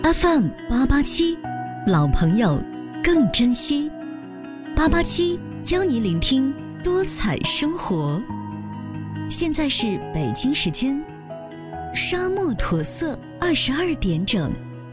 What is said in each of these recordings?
FM 887，老朋友更珍惜。887邀你聆听多彩生活。现在是北京时间沙漠驼色22点整。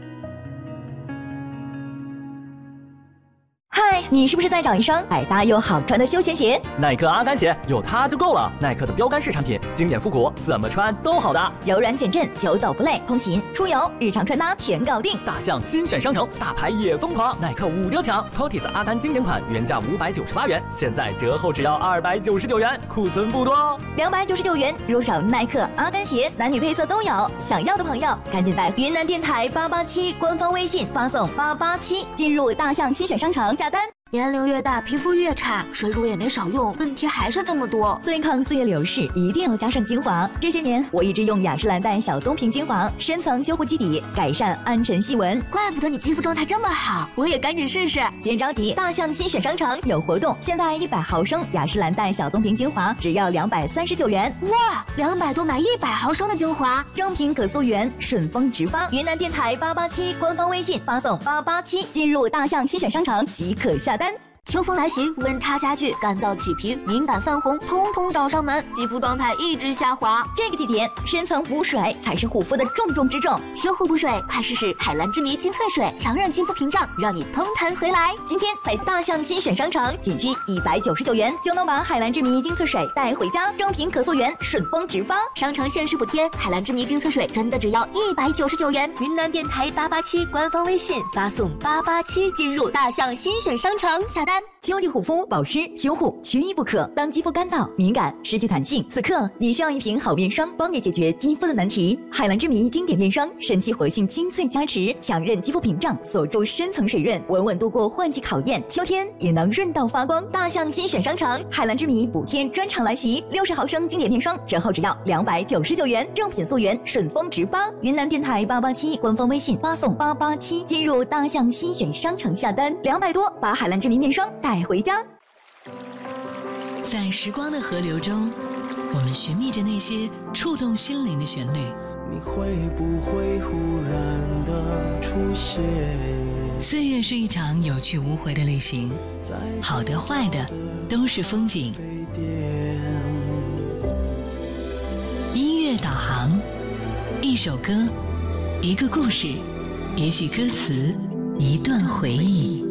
嗨，你是不是在找一双百搭又好穿的休闲鞋？ 耐克阿甘鞋有它就够了。耐克的标杆式产品，经典复古，怎么穿都好搭， 柔软减震，久走不累，通勤、出游、日常穿搭全搞定。 大象新选商城，大牌也疯狂，耐克5折抢 ，Totis 阿甘经典款原价598元，现在折后只要299元，库存不多哦。 299元入手耐克阿甘鞋，男女配色都有。想要的朋友，赶紧在云南电台887官方微信发送887，进入大象新选商城下单。 年龄越大，皮肤越差，水乳也没少用，问题还是这么多。 对抗岁月流逝，一定要加上精华。这些年，我一直用雅诗兰黛小棕瓶精华，深层修护基底，改善暗沉细纹。 怪不得你肌肤状态这么好，我也赶紧试试。 别着急，大象新选商城有活动，现在100毫升雅诗兰黛小棕瓶精华只要239元。 哇，200多买100毫升的精华， 正品可溯源，顺丰直发。云南电台887官方微信发送887，进入大象新选商城即可下单。 秋风来袭，温差加剧，干燥起皮，敏感泛红，通通找上门，肌肤状态一直下滑。 这个季节，深层补水才是护肤的重中之重。 修护补水，快试试海蓝之谜精粹水，强韧肌肤屏障，让你通弹回来。 今天在大象新选商城，仅需199元就能把海蓝之谜精粹水带回家，正品可溯源，顺丰直发。 商城限时补贴，海蓝之谜精粹水真的只要199元。云南电台887官方微信发送887，进入大象新选商城下单。 秋季护肤保湿修护缺一不可。当肌肤干燥、敏感、失去弹性，此刻你需要一瓶好面霜，帮你解决肌肤的难题。海蓝之谜经典面霜，神奇活性精粹加持，强韧肌肤屏障，锁住深层水润，稳稳度过换季考验。秋天也能润到发光。大象新选商城，海蓝之谜补贴专场来袭，60毫升经典面霜折后只要299元，正品溯源，顺丰直发。云南电台887官方微信发送887，进入大象新选商城下单，200多把海蓝之谜面霜带回家。 在时光的河流中，我们寻觅着那些触动心灵的旋律。 你会不会忽然的出现？ 岁月是一场有去无回的旅行，好的坏的都是风景。音乐导航，一首歌，一个故事，一句歌词，一段回忆。